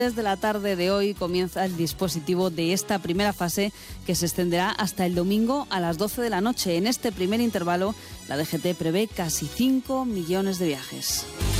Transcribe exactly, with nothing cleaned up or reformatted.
Desde la tarde de hoy comienza el dispositivo de esta primera fase que se extenderá hasta el domingo a las doce de la noche. En este primer intervalo, la D G T prevé casi cinco millones de viajes.